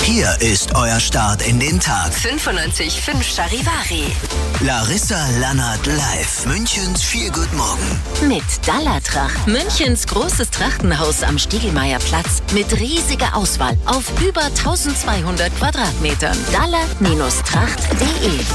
Hier ist euer Start in den Tag. 95.5 Charivari. Larissa Lannert live. Münchens Feel Good Morgen. Mit Dallatrach. Münchens großes Trachtenhaus am Stiegelmeierplatz. Mit riesiger Auswahl auf über 1200 Quadratmetern. Dalla-tracht.de.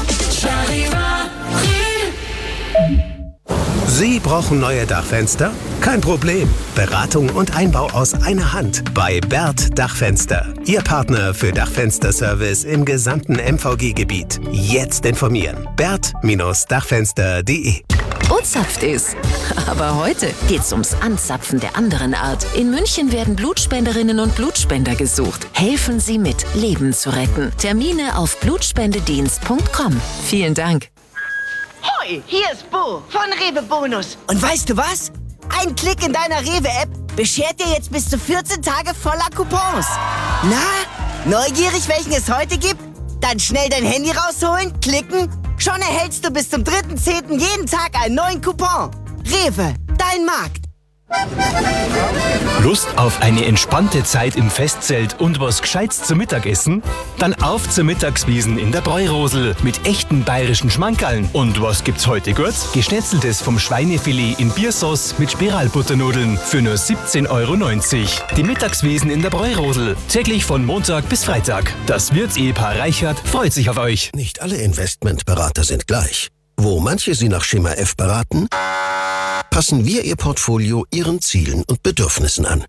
Sie brauchen neue Dachfenster? Kein Problem. Beratung und Einbau aus einer Hand bei Bert Dachfenster. Ihr Partner für Dachfensterservice im gesamten MVG-Gebiet. Jetzt informieren. bert-dachfenster.de. O-Zapft ist. Aber heute geht's ums Anzapfen der anderen Art. In München werden Blutspenderinnen und Blutspender gesucht. Helfen Sie mit, Leben zu retten. Termine auf blutspendedienst.com. Vielen Dank. Hoi, hier ist Bo von Rewe Bonus. Und weißt du was? Ein Klick in deiner Rewe-App beschert dir jetzt bis zu 14 Tage voller Coupons. Na, neugierig, welchen es heute gibt? Dann schnell dein Handy rausholen, klicken. Schon erhältst du bis zum 3.10. jeden Tag einen neuen Coupon. Rewe, dein Markt. Lust auf eine entspannte Zeit im Festzelt und was Gescheites zum Mittagessen? Dann auf zur Mittagswiesen in der Bräurosel mit echten bayerischen Schmankerln. Und was gibt's heute gut? Geschnetzeltes vom Schweinefilet in Biersauce mit Spiralbutternudeln für nur 17,90 €. Die Mittagswiesen in der Bräurosel. Täglich von Montag bis Freitag. Das Wirtsehepaar Reichert freut sich auf euch. Nicht alle Investmentberater sind gleich. Wo manche Sie nach Schema F beraten, passen wir Ihr Portfolio Ihren Zielen und Bedürfnissen an.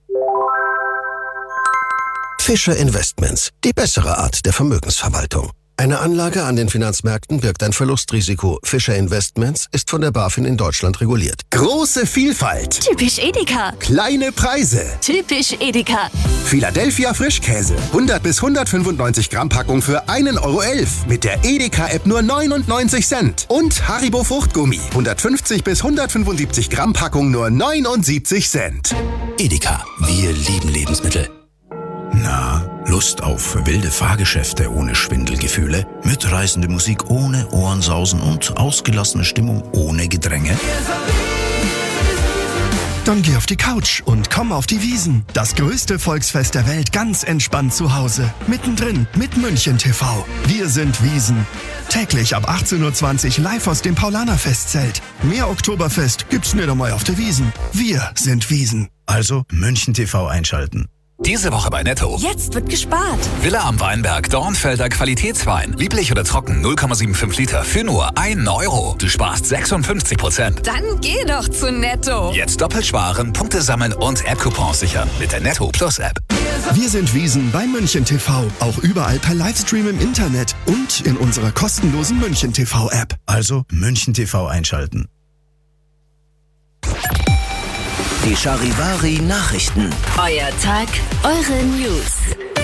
Fischer Investments, die bessere Art der Vermögensverwaltung. Eine Anlage an den Finanzmärkten birgt ein Verlustrisiko. Fischer Investments ist von der BaFin in Deutschland reguliert. Große Vielfalt. Typisch Edeka. Kleine Preise. Typisch Edeka. Philadelphia Frischkäse. 100 bis 195 Gramm Packung für 1,11 € mit der Edeka-App nur 99 Cent. Und Haribo Fruchtgummi. 150 bis 175 Gramm Packung nur 79 Cent. Edeka, wir lieben Lebensmittel. Na, Lust auf wilde Fahrgeschäfte ohne Schwindelgefühle, mitreißende Musik ohne Ohrensausen und ausgelassene Stimmung ohne Gedränge? Dann geh auf die Couch und komm auf die Wiesn. Das größte Volksfest der Welt ganz entspannt zu Hause. Mittendrin mit München TV. Wir sind Wiesn. Täglich ab 18:20 Uhr live aus dem Paulaner-Festzelt. Mehr Oktoberfest gibt's nicht einmal auf der Wiesn. Wir sind Wiesn. Also München TV einschalten. Diese Woche bei Netto. Jetzt wird gespart. Villa am Weinberg, Dornfelder Qualitätswein. Lieblich oder trocken, 0,75 Liter für nur 1 €. Du sparst 56%. Dann geh doch zu Netto. Jetzt doppelt sparen, Punkte sammeln und App-Coupons sichern mit der Netto Plus App. Wir sind Wiesn bei München TV. Auch überall per Livestream im Internet und in unserer kostenlosen München TV App. Also München TV einschalten. Die Charivari Nachrichten. Euer Tag, eure News.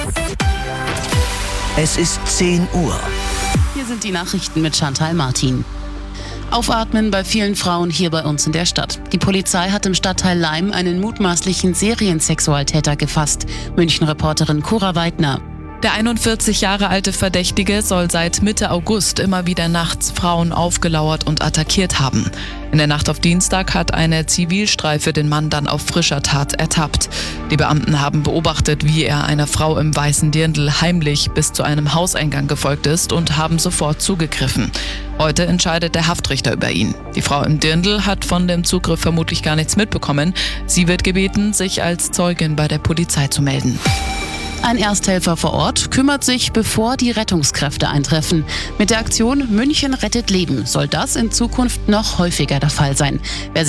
Es ist 10 Uhr. Hier sind die Nachrichten mit Chantal Martin. Aufatmen bei vielen Frauen hier bei uns in der Stadt. Die Polizei hat im Stadtteil Leim einen mutmaßlichen Seriensexualtäter gefasst. München-Reporterin Cora Weidner. Der 41 Jahre alte Verdächtige soll seit Mitte August immer wieder nachts Frauen aufgelauert und attackiert haben. In der Nacht auf Dienstag hat eine Zivilstreife den Mann dann auf frischer Tat ertappt. Die Beamten haben beobachtet, wie er einer Frau im Weißen Dirndl heimlich bis zu einem Hauseingang gefolgt ist und haben sofort zugegriffen. Heute entscheidet der Haftrichter über ihn. Die Frau im Dirndl hat von dem Zugriff vermutlich gar nichts mitbekommen. Sie wird gebeten, sich als Zeugin bei der Polizei zu melden. Ein Ersthelfer vor Ort kümmert sich, bevor die Rettungskräfte eintreffen. Mit der Aktion München rettet Leben soll das in Zukunft noch häufiger der Fall sein. Wer